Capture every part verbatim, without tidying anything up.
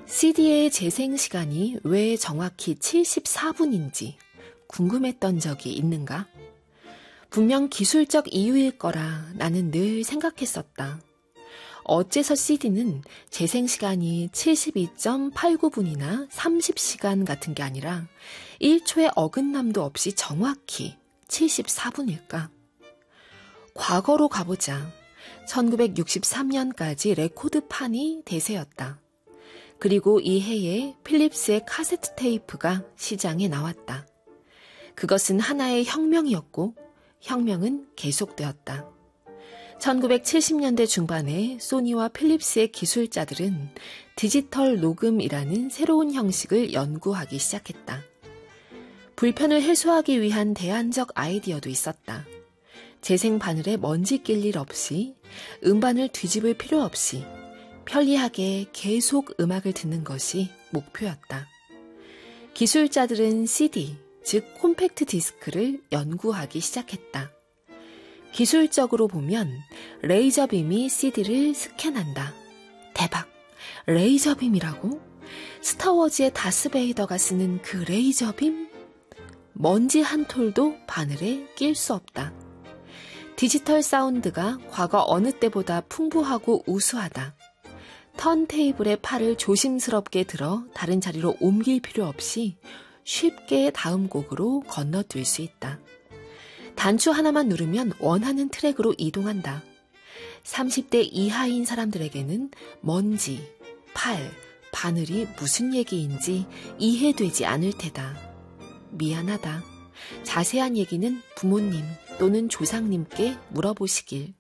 씨디의 재생 시간이 왜 정확히 칠십사 분인지 궁금했던 적이 있는가? 분명 기술적 이유일 거라 나는 늘 생각했었다. 어째서 씨디는 재생 시간이 칠십이 점 팔구 분이나 삼십 시간 같은 게 아니라 일 초의 어긋남도 없이 정확히 칠십사 분일까? 과거로 가보자. 천구백육십삼 년까지 레코드판이 대세였다. 그리고 이 해에 필립스의 카세트 테이프가 시장에 나왔다. 그것은 하나의 혁명이었고 혁명은 계속되었다. 천구백칠십 년대 중반에 소니와 필립스의 기술자들은 디지털 녹음이라는 새로운 형식을 연구하기 시작했다. 불편을 해소하기 위한 대안적 아이디어도 있었다. 재생 바늘에 먼지 낄 일 없이 음반을 뒤집을 필요 없이 편리하게 계속 음악을 듣는 것이 목표였다. 기술자들은 씨디, 즉 콤팩트 디스크를 연구하기 시작했다. 기술적으로 보면 레이저빔이 씨디를 스캔한다. 대박! 레이저빔이라고? 스타워즈의 다스베이더가 쓰는 그 레이저빔? 먼지 한 톨도 바늘에 낄 수 없다. 디지털 사운드가 과거 어느 때보다 풍부하고 우수하다. 턴테이블에 팔을 조심스럽게 들어 다른 자리로 옮길 필요 없이 쉽게 다음 곡으로 건너뛸 수 있다. 단추 하나만 누르면 원하는 트랙으로 이동한다. 삼십 대 이하인 사람들에게는 먼지, 팔, 바늘이 무슨 얘기인지 이해되지 않을 테다. 미안하다. 자세한 얘기는 부모님 또는 조상님께 물어보시길.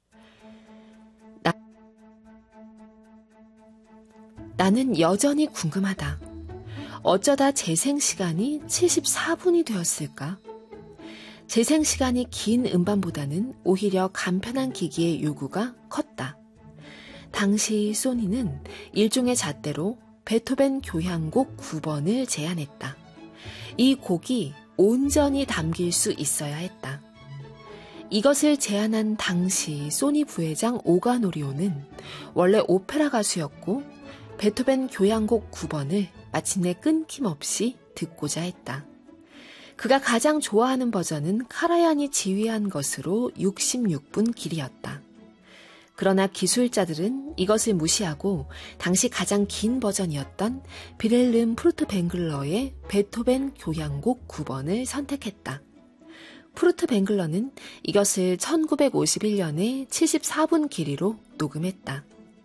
나, 나는 여전히 궁금하다. 어쩌다 재생 시간이 칠십사 분이 되었을까? 재생 시간이 긴 음반보다는 오히려 간편한 기기의 요구가 컸다. 당시 소니는 일종의 잣대로 베토벤 교향곡 구 번을 제안했다. 이 곡이 온전히 담길 수 있어야 했다. 이것을 제안한 당시 소니 부회장 오가노리오는 원래 오페라 가수였고 베토벤 교향곡 구 번을 마침내 끊김없이 듣고자 했다. 그가 가장 좋아하는 버전은 카라얀이 지휘한 것으로 육십육 분 길이었다. 그러나 기술자들은 이것을 무시하고 당시 가장 긴 버전이었던 비렐름 프루트뱅글러의 베토벤 교향곡 구 번을 선택했다. 프루트뱅글러는 이것을 천구백오십일 년에 칠십사 분 길이로 녹음했다.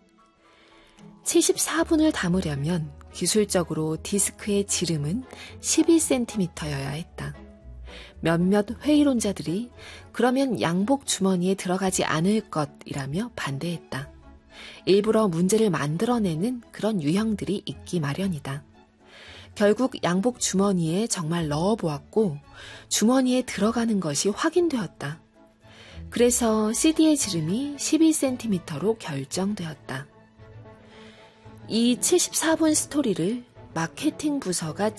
칠십사 분을 담으려면 기술적으로 디스크의 지름은 십이 센티미터여야 했다. 몇몇 회의론자들이 그러면 양복 주머니에 들어가지 않을 것이라며 반대했다. 일부러 문제를 만들어내는 그런 유형들이 있기 마련이다. 결국 양복 주머니에 정말 넣어보았고 주머니에 들어가는 것이 확인되었다. 그래서 씨디의 지름이 십이 센티미터로 결정되었다. 이 칠십사 분 스토리를 마케팅 부서가